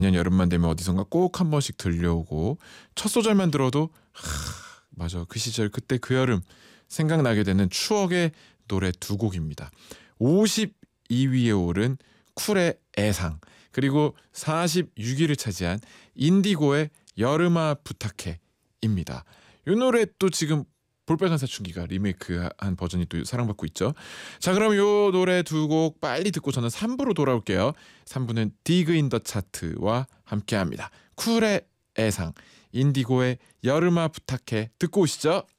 내년 여름만 되면 어디선가 꼭 한 번씩 들려오고 첫 소절만 들어도 맞아, 그 시절 그때 그 여름 생각나게 되는 추억의 노래 두 곡입니다. 52위에 오른 쿨의 애상, 그리고 46위를 차지한 인디고의 여름아 부탁해입니다. 이 노래 또 지금 볼빨간 사춘기가 리메이크한 버전이 또 사랑받고 있죠. 자, 그럼 요 노래 두 곡 빨리 듣고 저는 3부로 돌아올게요. 3부는 디그 인 더 차트와 함께합니다. 쿨의 애상, 인디고의 여름아 부탁해 듣고 오시죠.